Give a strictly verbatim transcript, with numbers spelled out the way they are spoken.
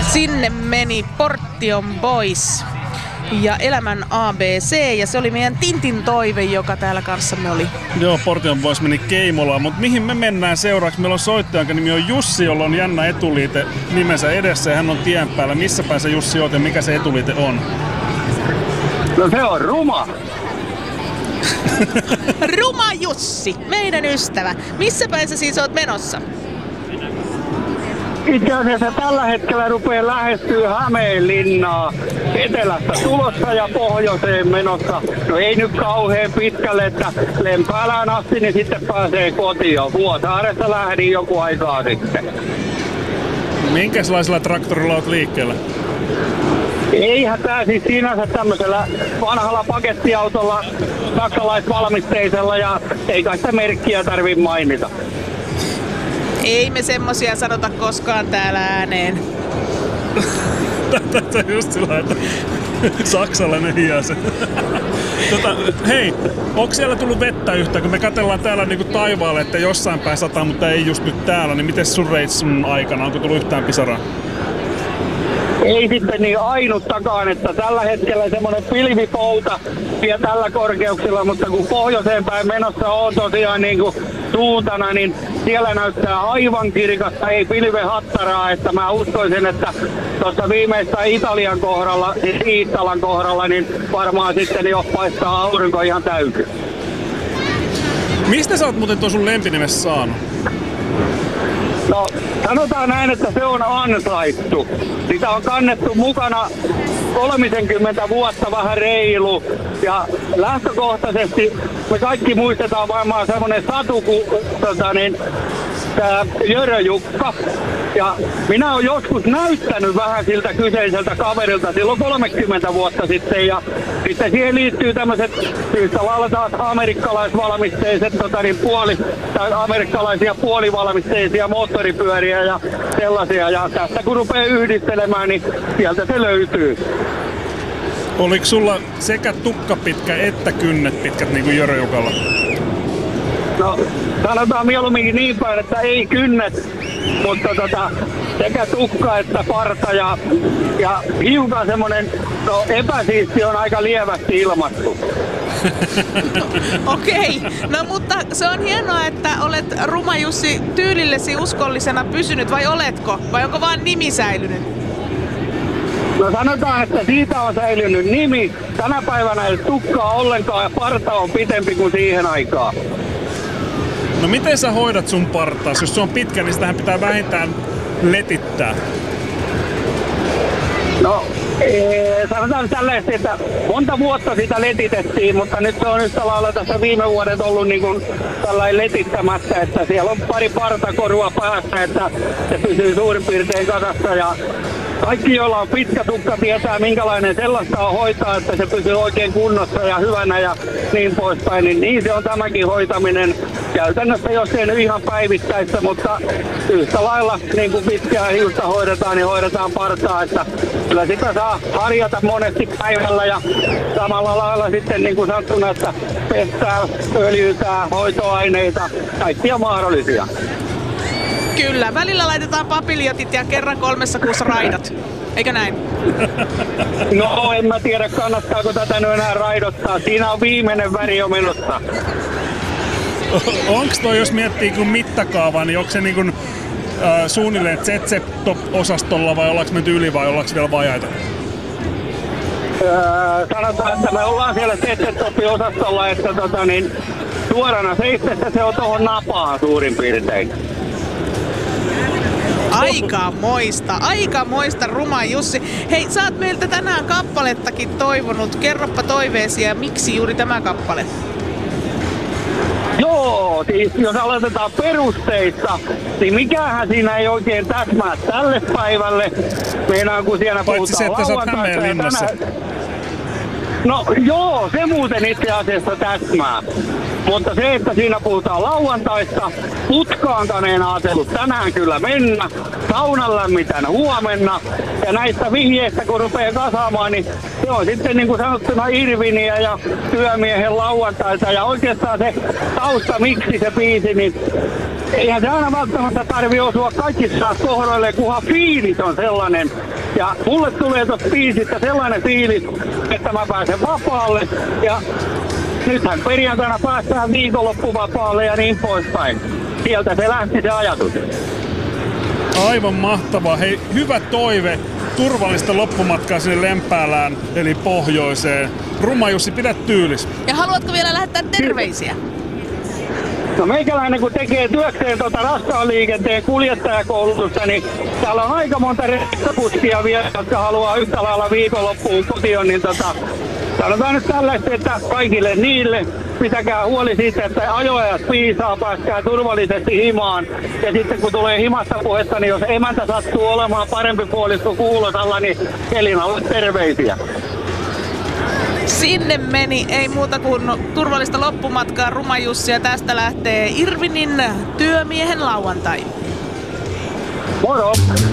Sinne meni Portion Boys ja Elämän A B C, ja se oli meidän Tintin toive, joka täällä kanssamme oli. Joo, Portion Boys meni Keimolaan, mutta mihin me mennään seuraavaksi? Meillä on soittaja, jonka nimi on Jussi, jolla on jännä etuliite nimensä edessä ja hän on tien päällä. Missä päin sä Jussi oot ja mikä se etuliite on? No se on Ruma. Ruma Jussi, meidän ystävä. Missä päin sä siis oot menossa? Itse asiassa tällä hetkellä rupeaa lähestyä Hämeenlinnaa etelästä tulossa ja pohjoiseen menossa. No ei nyt kauhean pitkälle, että Lempäälään asti, niin sitten pääsee kotiin. Vuosaaresta lähdin joku aikaa sitten. Minkälaisella traktorilla oot liikkeellä? Eihän tää siis sinänsä tämmöisellä vanhalla pakettiautolla saksalaisvalmisteisella ja ei kai sitä merkkiä tarvii mainita. Ei me semmosia sanota koskaan täällä ääneen. Tätä just sillä, että saksalainen hiasen. Tota, hei, onko siellä tullut vettä yhtään? Kun me katsellaan täällä niinku taivaalle, että jossain päin sataa, mutta ei just nyt täällä, niin miten sun reissun aikana? Onko tullut yhtään pisaraa? Ei sitten niin ainuttakaan, että tällä hetkellä semmoinen pilvipouta vielä tällä korkeuksilla, mutta kun pohjoiseen päin menossa on tosiaan niin kuin suuntana, niin siellä näyttää aivan kirkasta, ei pilvehattaraa, että mä uskoisin, että tuossa viimeistä Italian kohdalla, siis Iittalan kohdalla, niin varmaan sitten jo paistaa aurinko ihan täysin. Mistä sä oot muuten tuon sun lempinimessä saanut? No, sanotaan näin, että se on ansaittu. Sitä on kannettu mukana kolmekymmentä vuotta vähän reilu. Ja lähtökohtaisesti me kaikki muistetaan varmaan semmonen satu kuin tota niin, tää Jörö Jukka. Ja minä olen joskus näyttänyt vähän siltä kyseiseltä kaverilta silloin kolmekymmentä vuotta sitten. Ja sitten siihen liittyy tämmöiset yhtä lailla taas amerikkalaisvalmisteiset tota niin, puoli, tai amerikkalaisia puolivalmisteisia moottoripyöriä ja sellaisia. Ja tästä kun rupeaa yhdistelemään, niin sieltä se löytyy. Oliko sulla sekä tukka pitkä että kynnet pitkät niin kuin Jörö Jukalla? No, sanotaan mieluummin niin päin, että ei kynnet, mutta tota, sekä tukka että parta ja, ja hiukan semmonen, no epäsiisti on aika lievästi ilmattu. Okei, no mutta se on hienoa, että olet Ruma Jussi tyylillesi uskollisena pysynyt, vai oletko? Vai onko vaan nimi säilynyt? No sanotaan, että siitä on säilynyt nimi. Tänä päivänä ei tukkaa ollenkaan ja parta on pitempi kuin siihen aikaan. No miten sä hoidat sun partaas? Jos se on pitkä, niin sitähän pitää vähintään letittää. No, ee, sanotaan tällaisesti, että monta vuotta sitä letitettiin, mutta nyt se on yhtä lailla tässä viime vuodet ollut niin kuin tällainen letittämättä, että siellä on pari partakorua päässä, että se pysyy suurin piirtein kasassa ja kaikki, joilla on pitkä tukka, tietää minkälainen sellaista on hoitaa, että se pysyy oikein kunnossa ja hyvänä ja niin poispäin. Niin, niin se on tämäkin hoitaminen käytännössä, jos ei nyt ihan päivittäistä, mutta yhtä lailla niin kuin pitkää hiusta hoidetaan, niin hoidetaan partaa. Että kyllä sitä saa harjata monesti päivällä ja samalla lailla sitten niin kuin sanottuna, että pestää, öljytää, hoitoaineita, kaikkia mahdollisia. Kyllä, välillä laitetaan papiljotit ja kerran kolmessa kuussa raidat. Eikö näin? No en mä tiedä, kannattaako tätä nyt enää raidottaa. Siinä on viimeinen väri jo menossa. Onks toi, jos miettii kun mittakaavaa, niin onko se niin kuin, äh, suunnilleen Z Z-osastolla vai ollaanko menty yli vai ollaanko vielä vajaita? Öö, sanotaan, että me ollaan siellä Z Z-osastolla, että tota, niin, suorana seistessä se on tohon napaan suurin piirtein. Aika moista, aika moista Ruma Jussi. Hei, sä oot meiltä tänään kappalettakin toivonut. Kerroppa toiveesi ja miksi juuri tämä kappale? Joo, siis jos aloitetaan perusteista, niin mikähän siinä ei oikein täsmää tälle päivälle. Meinaan kun siellä paitsi se, että sä oot Hämeenlinnassa. No joo, se muuten itse asiassa täsmää. Mutta se, että siinä puhutaan lauantaista, putkaankaan en ajatellut tänään kyllä mennä, saunan lämmitän huomenna. Ja näistä vihjeistä kun rupeaa kasaamaan, niin se on sitten niin kuin sanottuna Irviniä ja työmiehen lauantaita. Ja oikeastaan se tausta, miksi se biisi, niin eihän se aina välttämättä tarvi osua kaikissa kohdoille, kunhan fiilis on sellainen. Ja mulle tulee tuosta biisistä sellainen fiilis, että mä pääsen vapaalle. Ja nythän perjantaina päästään viikonloppuvapaalle ja niin poispäin. Sieltä se lähti se ajatus. Aivan mahtavaa. Hei, hyvä toive. Turvallista loppumatkaa sinne Lempäälään, eli pohjoiseen. Ruma Jussi, pidä tyylis. Ja haluatko vielä lähettää terveisiä? No meikäläinen kun tekee työkseen tuota raskaan liikenteen kuljettajakoulutusta, niin täällä on aika monta rekkapuskia vielä, jotka haluaa yhtä lailla viikonloppuun kotiin, niin tota, sanotaan nyt tällaista, että kaikille niille pitäkää huoli siitä, että ajoajat piisaa, pääskää turvallisesti himaan. Ja sitten kun tulee himasta puhetta, niin jos emäntä sattuu olemaan parempi puolisko kuin Kuulosalla, niin Elinalle terveisiä. Sinne meni, ei muuta kuin turvallista loppumatkaa Ruma Jussi, ja tästä lähtee Irvinin työmiehen lauantai. Moro!